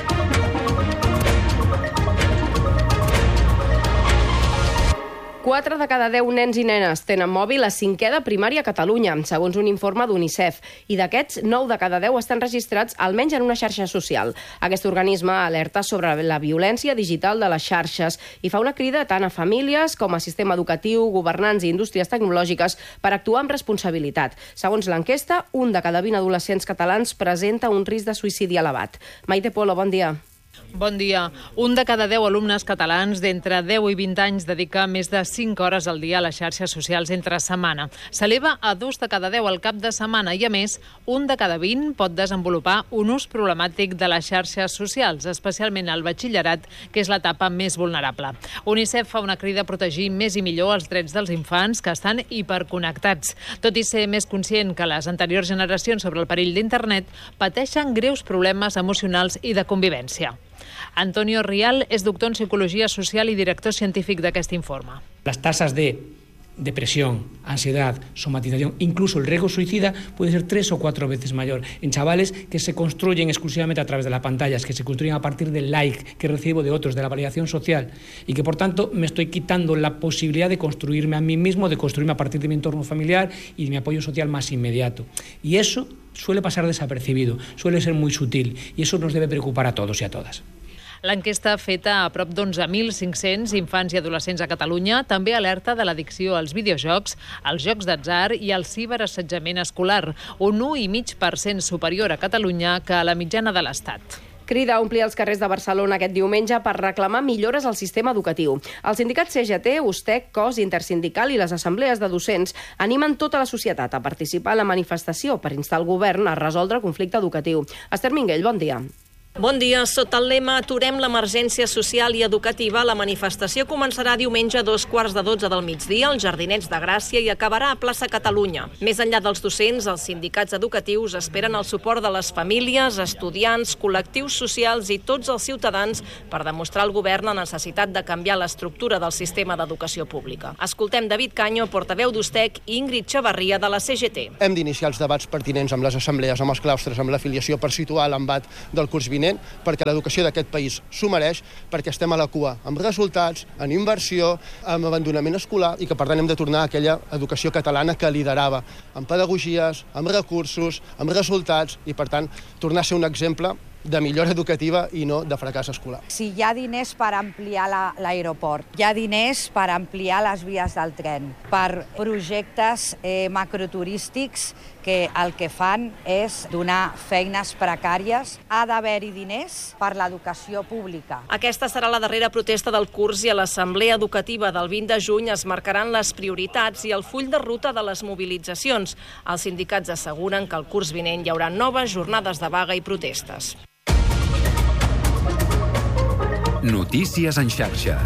quatre de cada deu nens i nenes tenen mòbil a cinquè de primària a Catalunya, segons un informe d'UNICEF, i d'aquests, nou de cada deu estan registrats almenys en una xarxa social. Aquest organisme alerta sobre la violència digital de les xarxes i fa una crida tant a famílies com a sistema educatiu, governants i indústries tecnològiques per actuar amb responsabilitat. Segons l'enquesta, un de cada vint adolescents catalans presenta un risc de suïcidi elevat. Maite Polo, bon dia. Bon dia. Un de cada deu alumnes catalans d'entre deu i vint anys dedica més de cinc hores al dia a les xarxes socials entre setmana. S'eleva a dos de cada deu al cap de setmana i, a més, un de cada vint pot desenvolupar un ús problemàtic de les xarxes socials, especialment al batxillerat, que és l'etapa més vulnerable. UNICEF fa una crida a protegir més i millor els drets dels infants que estan hiperconnectats. Tot i ser més conscient que les anteriors generacions sobre el perill d'internet, pateixen greus problemes emocionals i de convivència. Antonio Rial és doctor en Psicologia Social i director científic d'aquest informe. Las tasas de depresión, ansiedad, somatización, incluso el riesgo suicida puede ser tres o cuatro veces mayor en chavales que se construyen exclusivamente a través de las pantallas, que se construyen a partir del like que recibo de otros, de la validación social, y que por tanto me estoy quitando la posibilidad de construirme a mí mismo, de construirme a partir de mi entorno familiar y de mi apoyo social más inmediato. Y eso suele pasar desapercibido, suele ser muy sutil, y eso nos debe preocupar a todos y a todas. L'enquesta feta a prop d'onze mil cinc-cents infants i adolescents a Catalunya també alerta de l'addicció als videojocs, als jocs d'atzar i al ciberassetjament escolar, un u coma cinc per cent superior a Catalunya que a la mitjana de l'Estat. Crida a omplir els carrers de Barcelona aquest diumenge per reclamar millores al sistema educatiu. Els sindicats C G T, USTEC, C O S Intersindical i les assemblees de docents animen tota la societat a participar en la manifestació per instar el govern a resoldre el conflicte educatiu. Esther Minguell, bon dia. Bon dia. Sota el lema Aturem l'emergència social i educativa, la manifestació començarà diumenge a dos quarts de dotze del migdia als Jardinets de Gràcia i acabarà a plaça Catalunya. Més enllà dels docents, els sindicats educatius esperen el suport de les famílies, estudiants, col·lectius socials i tots els ciutadans per demostrar al govern la necessitat de canviar l'estructura del sistema d'educació pública. Escoltem David Canyo, portaveu d'USTEC, i Ingrid Xavarria, de la C G T. Hem d'iniciar els debats pertinents amb les assemblees, amb els claustres, amb l'afiliació, per situar l'embat del curs vinent, perquè l'educació d'aquest país s'ho mereix, perquè estem a la cua amb resultats, en inversió, amb abandonament escolar, i que per tant hem de tornar a aquella educació catalana que liderava, amb pedagogies, amb recursos, amb resultats, i per tant tornar a ser un exemple de millora educativa i no de fracàs escolar. Si hi ha diners per ampliar l'aeroport, hi ha diners per ampliar les vies del tren, per projectes eh, macroturístics que el que fan és donar feines precàries, ha d'haver-hi diners per l'educació pública. Aquesta serà la darrera protesta del curs i a l'Assemblea Educativa del vint de juny es marcaran les prioritats i el full de ruta de les mobilitzacions. Els sindicats asseguren que el curs vinent hi haurà noves jornades de vaga i protestes. Notícies en xarxa.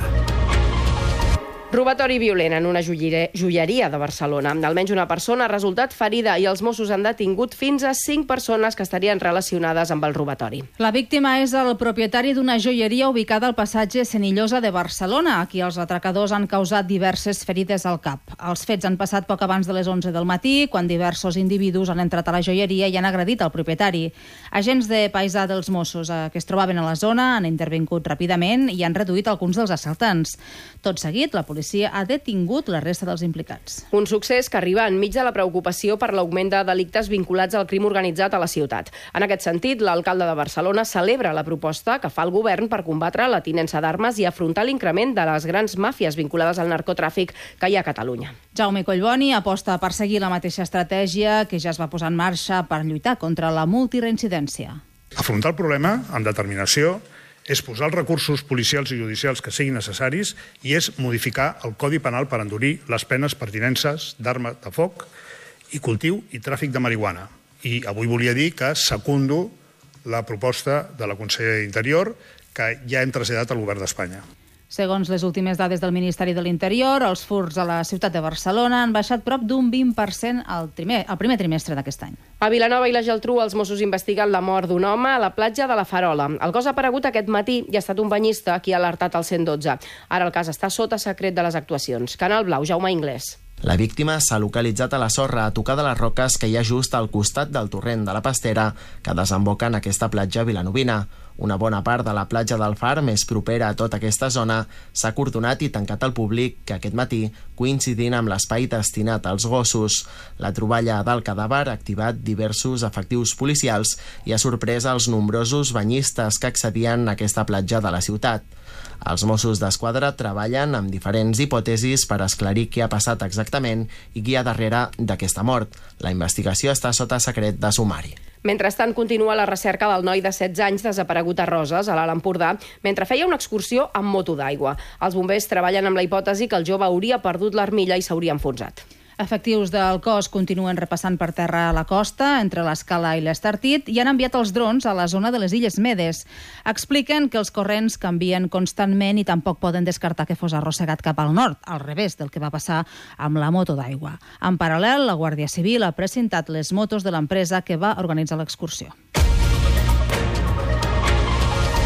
Robatori violent en una joieria de Barcelona. Almenys una persona ha resultat ferida i els Mossos han detingut fins a cinc persones que estarien relacionades amb el robatori. La víctima és el propietari d'una joieria ubicada al passatge Senillosa de Barcelona. Aquí els atracadors han causat diverses ferides al cap. Els fets han passat poc abans de les onze del matí, quan diversos individus han entrat a la joieria i han agredit el propietari. Agents de paisà dels Mossos que es trobaven a la zona han intervingut ràpidament i han reduït alguns dels assaltants. Tot seguit, la policia La policia ha detingut la resta dels implicats. Un succés que arriba enmig de la preocupació per l'augment de delictes vinculats al crim organitzat a la ciutat. En aquest sentit, l'alcalde de Barcelona celebra la proposta que fa el govern per combatre la tinença d'armes i afrontar l'increment de les grans màfies vinculades al narcotràfic que hi ha a Catalunya. Jaume Collboni aposta per seguir la mateixa estratègia que ja es va posar en marxa per lluitar contra la multireincidència. Afrontar el problema amb determinació és posar els recursos policials i judicials que siguin necessaris i és modificar el Codi Penal per endurir les penes per tinences d'arma de foc i cultiu i tràfic de marihuana. I avui volia dir que secundo la proposta de la consellera d'Interior que ja hem traslladat al govern d'Espanya. Segons les últimes dades del Ministeri de l'Interior, els furts a la ciutat de Barcelona han baixat prop d'un vint per cent al primer, al primer trimestre d'aquest any. A Vilanova i la Geltrú, els Mossos investiguen la mort d'un home a la platja de la Farola. El cos ha aparegut aquest matí i ha estat un banyista qui ha alertat al cent dotze. Ara el cas està sota secret de les actuacions. Canal Blau, Jaume Inglés. La víctima s'ha localitzat a la sorra a tocar de les roques que hi ha just al costat del torrent de la Pastera que desemboca en aquesta platja vilanovina. Una bona part de la platja del Far, més propera a tota aquesta zona, s'ha acordonat i tancat al públic que aquest matí, coincidint amb l'espai destinat als gossos. La troballa del cadàver ha activat diversos efectius policials i ha sorprès els nombrosos banyistes que accedien a aquesta platja de la ciutat. Els Mossos d'Esquadra treballen amb diferents hipòtesis per esclarir què ha passat exactament i qui hi ha darrere d'aquesta mort. La investigació està sota secret de sumari. Mentrestant, continua la recerca del noi de setze anys desaparegut a Roses, a l'Alt Empordà, mentre feia una excursió amb moto d'aigua. Els bombers treballen amb la hipòtesi que el jove hauria perdut l'armilla i s'hauria enfonsat. Efectius del cos continuen repassant per terra a la costa, entre l'Escala i l'Estartit, i han enviat els drons a la zona de les Illes Medes. Expliquen que els corrents canvien constantment i tampoc poden descartar que fos arrossegat cap al nord, al revés del que va passar amb la moto d'aigua. En paral·lel, la Guàrdia Civil ha presentat les motos de l'empresa que va organitzar l'excursió.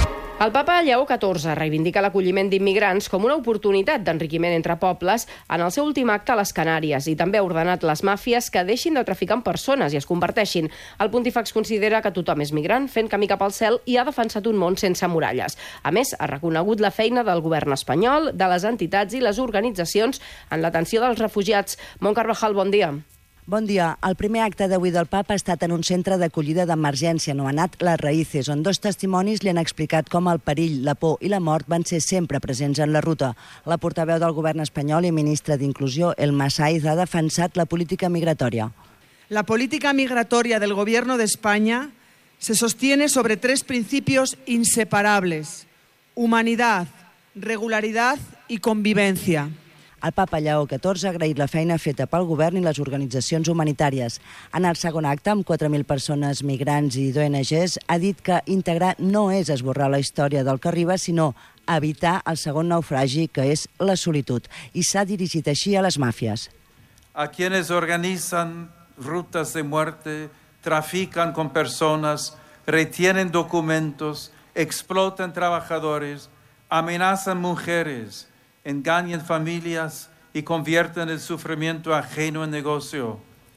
El papa Lleó catorze reivindica l'acolliment d'immigrants com una oportunitat d'enriquiment entre pobles en el seu últim acte a les Canàries i també ha ordenat les màfies que deixin de traficar amb persones i es converteixin. El pontífex considera que tothom és migrant, fent camí cap al cel, i ha defensat un món sense muralles. A més, ha reconegut la feina del govern espanyol, de les entitats i les organitzacions en l'atenció dels refugiats. Mont Carvajal, bon dia. Bon dia. El primer acte d'avui del papa ha estat en un centre d'acollida d'emergència anomenat Les Raïces, on dos testimonis li han explicat com el perill, la por i la mort van ser sempre presents en la ruta. La portaveu del govern espanyol i ministra d'Inclusió, Elma Saiz, ha defensat la política migratòria. La política migratoria del Gobierno de España se sostiene sobre tres principios inseparables: humanidad, regularidad y convivencia. El papa Lleó catorze ha agraït la feina feta pel govern i les organitzacions humanitàries. En el segon acte, amb quatre mil persones migrants i d'O N Ges, ha dit que integrar no és esborrar la història del que arriba, sinó evitar el segon naufragi, que és la solitud. I s'ha dirigit així a les màfies. A quienes organizan rutas de muerte, trafican con personas, retienen documentos, explotan trabajadores, amenazan mujeres, engañan familias y convierten el sufrimiento ajeno en negocio.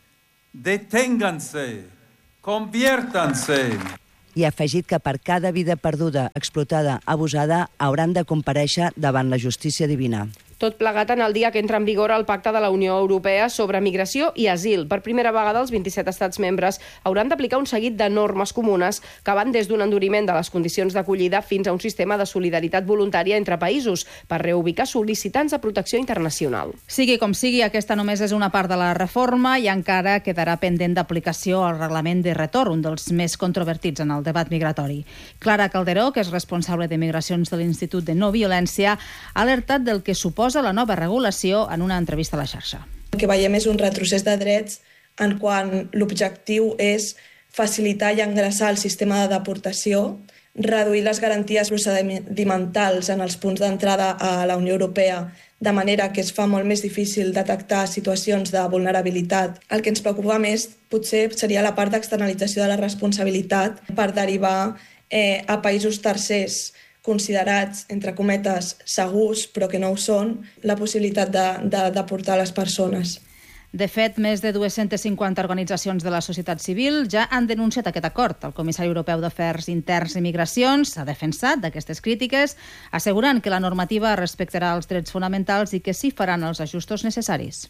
Deténganse, conviértanse. I ha afegit que per cada vida perduda, explotada, abusada, hauran de comparèixer davant la justícia divina. Tot plegat en el dia que entra en vigor el Pacte de la Unió Europea sobre migració i asil. Per primera vegada, els vint-i-set estats membres hauran d'aplicar un seguit de normes comunes que van des d'un enduriment de les condicions d'acollida fins a un sistema de solidaritat voluntària entre països per reubicar sol·licitants de protecció internacional. Sigui com sigui, aquesta només és una part de la reforma i encara quedarà pendent d'aplicació al reglament de retorn, un dels més controvertits en el debat migratori. Clara Calderó, que és responsable de migracions de l'Institut de No Violència, ha alertat del que suposa la nova regulació en una entrevista a la xarxa. El que veiem és un retrocés de drets en quan l'objectiu és facilitar i engreixar el sistema de deportació, reduir les garanties procedimentals en els punts d'entrada a la Unió Europea, de manera que es fa molt més difícil detectar situacions de vulnerabilitat. El que ens preocupa més potser seria la part d'externalització de la responsabilitat per derivar eh, a països tercers considerats, entre cometes, segurs, però que no ho són, la possibilitat de, de deportar les persones. De fet, més de dues-centes cinquanta organitzacions de la societat civil ja han denunciat aquest acord. El comissari europeu d'Afers Interns i Migracions s'ha defensat d'aquestes crítiques, assegurant que la normativa respectarà els drets fonamentals i que s'hi faran els ajustos necessaris.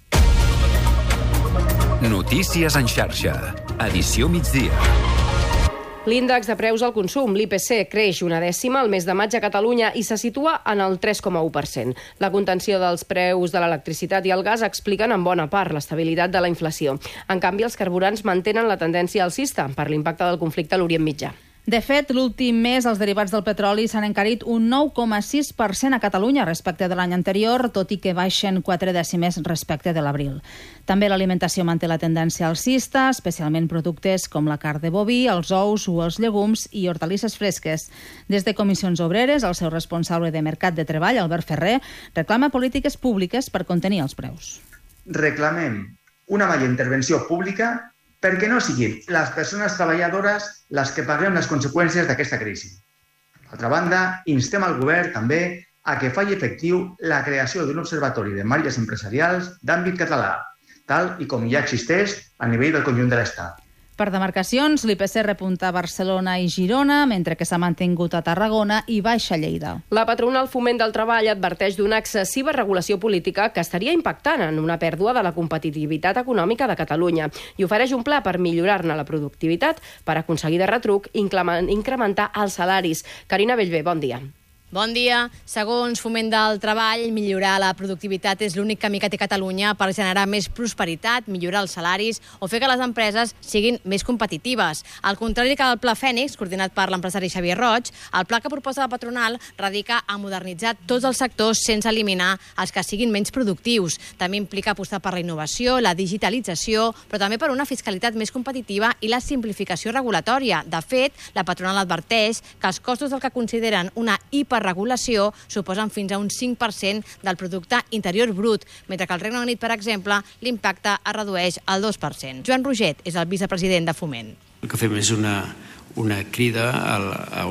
Notícies en xarxa. Edició migdia. L'índex de preus al consum, l'I P C, creix una dècima al mes de maig a Catalunya i se situa en el tres coma u per cent. La contenció dels preus de l'electricitat i el gas expliquen en bona part l'estabilitat de la inflació. En canvi, els carburants mantenen la tendència alcista per l'impacte del conflicte a l'Orient Mitjà. De fet, l'últim mes els derivats del petroli s'han encarit un nou coma sis per cent a Catalunya respecte de l'any anterior, tot i que baixen quatre dècimes respecte de l'abril. També l'alimentació manté la tendència alcista, especialment productes com la carn de boví, els ous o els llegums i hortalisses fresques. Des de Comissions Obreres, el seu responsable de Mercat de Treball, Albert Ferrer, reclama polítiques públiques per contenir els preus. Reclamem una major intervenció pública perquè no siguin les persones treballadores les que paguem les conseqüències d'aquesta crisi. D'altra banda, instem al govern també a que faci efectiu la creació d'un observatori de marges empresarials d'àmbit català, tal i com ja existeix a nivell del conjunt de l'Estat. Per demarcacions, l'I P C repunta a Barcelona i Girona, mentre que s'ha mantingut a Tarragona i baixa a Lleida. La patronal Foment del Treball adverteix d'una excessiva regulació política que estaria impactant en una pèrdua de la competitivitat econòmica de Catalunya i ofereix un pla per millorar-ne la productivitat per aconseguir de retruc incrementar els salaris. Carina Bellver, bon dia. Bon dia. Segons Foment del Treball, millorar la productivitat és l'únic camí que té Catalunya per generar més prosperitat, millorar els salaris o fer que les empreses siguin més competitives. Al contrari que el Pla Fènix, coordinat per l'empresari Xavier Roig, el pla que proposa la patronal radica a modernitzar tots els sectors sense eliminar els que siguin menys productius. També implica apostar per la innovació, la digitalització, però també per una fiscalitat més competitiva i la simplificació regulatòria. De fet, la patronal adverteix que els costos del que consideren una hiper regulació suposen fins a un cinc per cent del producte interior brut, mentre que al Regne Unit, per exemple, l'impacte es redueix al dos per cent. Joan Roget és el vicepresident de Foment. El que fem és una, una crida a, a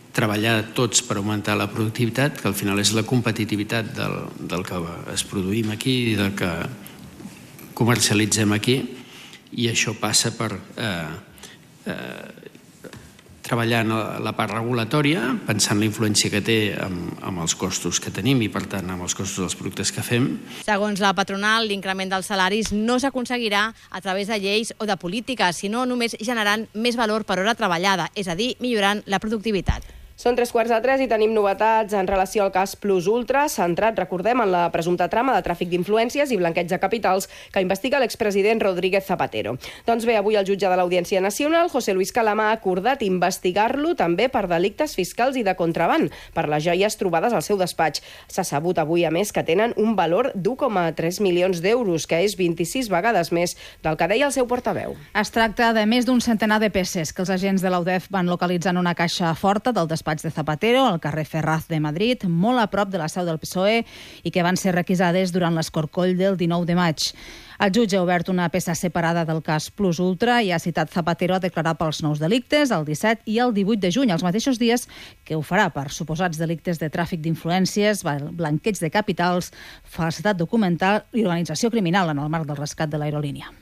treballar tots per augmentar la productivitat, que al final és la competitivitat del, del que es produïm aquí i del que comercialitzem aquí, i això passa per eh, eh, treballar en la part regulatòria, pensant la influència que té amb, amb els costos que tenim i, per tant, amb els costos dels productes que fem. Segons la patronal, l'increment dels salaris no s'aconseguirà a través de lleis o de polítiques, sinó només generant més valor per hora treballada, és a dir, millorant la productivitat. Són tres quarts de tres i tenim novetats en relació al cas Plus Ultra, centrat, recordem, en la presumpta trama de tràfic d'influències i blanqueig de capitals que investiga l'expresident Rodríguez Zapatero. Doncs bé, avui el jutge de l'Audiència Nacional, José Luis Calama, ha acordat investigar-lo també per delictes fiscals i de contraban, per les joies trobades al seu despatx. S'ha sabut avui, a més, que tenen un valor d'u coma tres milions d'euros, que és vint-i-sis vegades més del que deia el seu portaveu. Es tracta de més d'un centenar de peces que els agents de l'Audef van localitzar en una caixa forta del despatx de Zapatero, al carrer Ferraz de Madrid, molt a prop de la seu del P S O E, i que van ser requisades durant l'escorcoll del dinou de maig. El jutge ha obert una peça separada del cas Plus Ultra i ha citat Zapatero a declarar pels nous delictes el disset i el divuit de juny, els mateixos dies que ho farà per suposats delictes de tràfic d'influències, blanqueig de capitals, falsedat documental i organització criminal en el marc del rescat de l'aerolínia.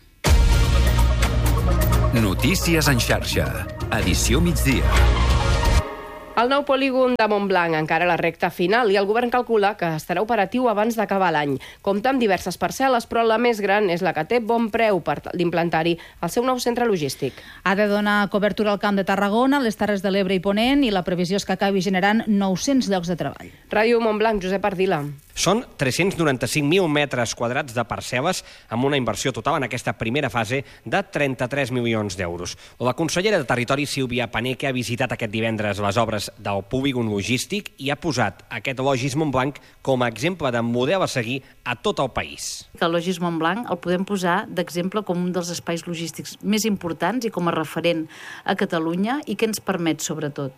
Notícies en xarxa. Edició migdia. El nou polígon de Montblanc encara a la recta final i el govern calcula que estarà operatiu abans d'acabar l'any. Compta amb diverses parcel·les, però la més gran és la que té bon preu per d'implantar-hi el seu nou centre logístic. Ha de donar cobertura al Camp de Tarragona, les Terres de l'Ebre i Ponent, i la previsió és que acabi generant nou-cents llocs de treball. Ràdio Montblanc, Josep Ardila. Són tres-cents noranta-cinc mil metres quadrats de parcel·les amb una inversió total en aquesta primera fase de trenta-tres milions d'euros. La consellera de Territori, Sílvia Paneque, ha visitat aquest divendres les obres del polígon logístic i ha posat aquest Logis Montblanc com a exemple de model a seguir a tot el país. El Logis Montblanc el podem posar d'exemple com un dels espais logístics més importants i com a referent a Catalunya i que ens permet, sobretot,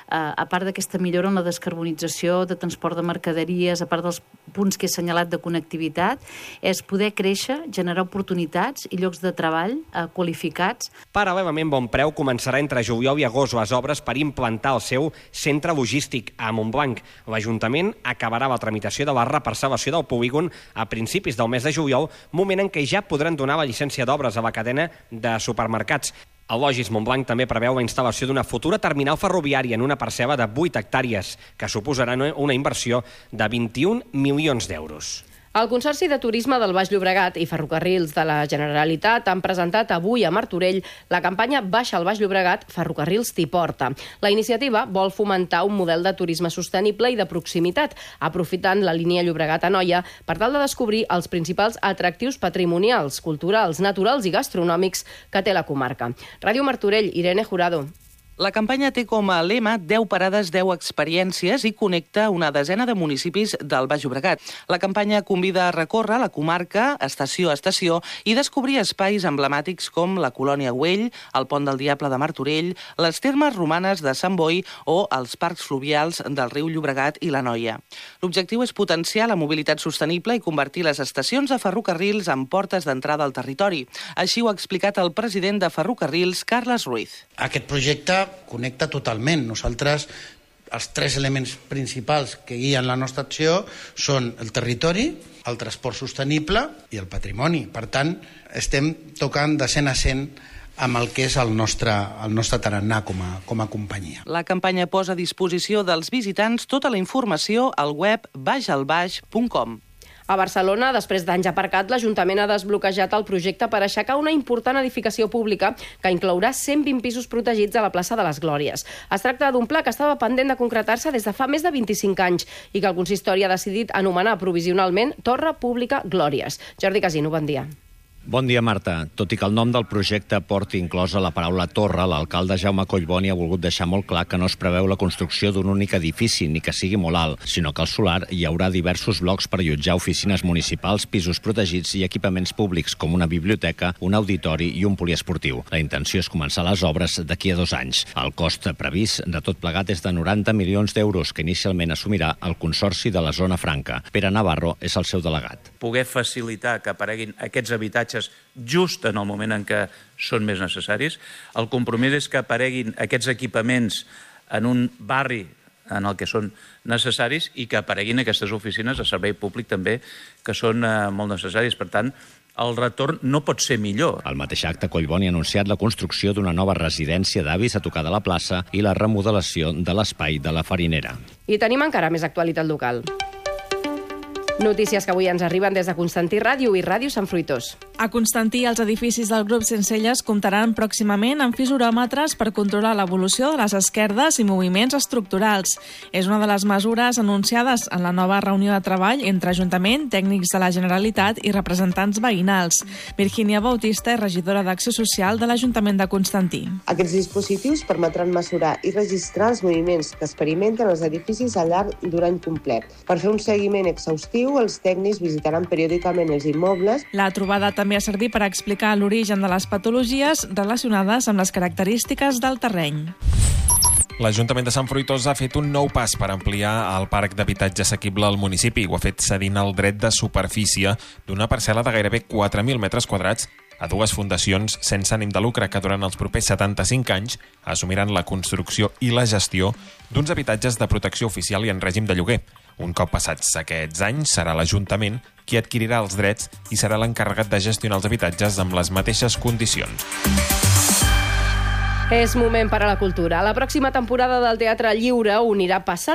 a part d'aquesta millora en la descarbonització de transport de mercaderies, a part dels punts que he assenyalat de connectivitat, és poder créixer, generar oportunitats i llocs de treball eh, qualificats. Paral·lelament, Bonpreu començarà entre juliol i agost les obres per implantar el seu centre logístic a Montblanc. L'Ajuntament acabarà la tramitació de la reparcel·lació del polígon a principis del mes de juliol, moment en què ja podran donar la llicència d'obres a la cadena de supermercats. El Logis Montblanc també preveu la instal·lació d'una futura terminal ferroviària en una parcel·la de vuit hectàrees, que suposarà una inversió de vint-i-un milions d'euros. El Consorci de Turisme del Baix Llobregat i Ferrocarrils de la Generalitat han presentat avui a Martorell la campanya Baixa al Baix Llobregat, Ferrocarrils t'hi porta. La iniciativa vol fomentar un model de turisme sostenible i de proximitat, aprofitant la línia Llobregat-Anoia per tal de descobrir els principals atractius patrimonials, culturals, naturals i gastronòmics que té la comarca. Ràdio Martorell, Irene Jurado. La campanya té com a lema deu parades, deu experiències i connecta una desena de municipis del Baix Llobregat. La campanya convida a recórrer la comarca, estació a estació, i descobrir espais emblemàtics com la Colònia Güell, el Pont del Diable de Martorell, les termes romanes de Sant Boi o els parcs fluvials del riu Llobregat i l'Anoia. L'objectiu és potenciar la mobilitat sostenible i convertir les estacions de ferrocarrils en portes d'entrada al territori. Així ho ha explicat el president de Ferrocarrils, Carles Ruiz. Aquest projecte connecta totalment. Nosaltres, els tres elements principals que guien la nostra acció són el territori, el transport sostenible i el patrimoni. Per tant, estem tocant de cent a cent amb el que és el nostre, el nostre tarannà com a, com a companyia. La campanya posa a disposició dels visitants tota la informació al web baix al baix punt com. A Barcelona, després d'anys aparcat, l'Ajuntament ha desbloquejat el projecte per aixecar una important edificació pública que inclourà cent vint pisos protegits a la plaça de les Glòries. Es tracta d'un pla que estava pendent de concretar-se des de fa més de vint-i-cinc anys i que el consistori ha decidit anomenar provisionalment Torre Pública Glòries. Jordi Casino, bon dia. Bon dia, Marta. Tot i que el nom del projecte porti inclosa la paraula torre, l'alcalde Jaume Collboni ha volgut deixar molt clar que no es preveu la construcció d'un únic edifici, ni que sigui molt alt, sinó que al solar hi haurà diversos blocs per allotjar oficines municipals, pisos protegits i equipaments públics, com una biblioteca, un auditori i un poliesportiu. La intenció és començar les obres d'aquí a dos anys. El cost previst de tot plegat és de noranta milions d'euros, que inicialment assumirà el Consorci de la Zona Franca. Pere Navarro és el seu delegat. Poder facilitar que apareguin aquests habitatges just en el moment en què són més necessaris. El compromís és que apareguin aquests equipaments en un barri en el que són necessaris i que apareguin aquestes oficines de servei públic també, que són eh, molt necessaris. Per tant, el retorn no pot ser millor. Al mateix acte, Collboni ha anunciat la construcció d'una nova residència d'avis a tocar de la plaça i la remodelació de l'espai de la Farinera. I tenim encara més actualitat local. Notícies que avui ens arriben des de Constantí Ràdio i Ràdio Sant Fruitós. A Constantí, els edificis del grup Sencelles comptaran pròximament amb fisoròmetres per controlar l'evolució de les esquerdes i moviments estructurals. És una de les mesures anunciades en la nova reunió de treball entre Ajuntament, tècnics de la Generalitat i representants veïnals. Virgínia Bautista és regidora d'Acció Social de l'Ajuntament de Constantí. Aquests dispositius permetran mesurar i registrar els moviments que experimenten els edificis al llarg d'un any complet. Per fer un seguiment exhaustiu, els tècnics visitaran periòdicament els immobles. La trobada també ha servit per explicar l'origen de les patologies relacionades amb les característiques del terreny. L'Ajuntament de Sant Fruitós ha fet un nou pas per ampliar el parc d'habitatge assequible al municipi. Ho ha fet cedint el dret de superfície d'una parcel·la de gairebé quatre mil metres quadrats a dues fundacions sense ànim de lucre que durant els propers setanta-cinc anys assumiran la construcció i la gestió d'uns habitatges de protecció oficial i en règim de lloguer. Un cop passats aquests anys, serà l'Ajuntament qui adquirirà els drets i serà l'encarregat de gestionar els habitatges amb les mateixes condicions. És moment per a la cultura. La pròxima temporada del Teatre Lliure unirà passat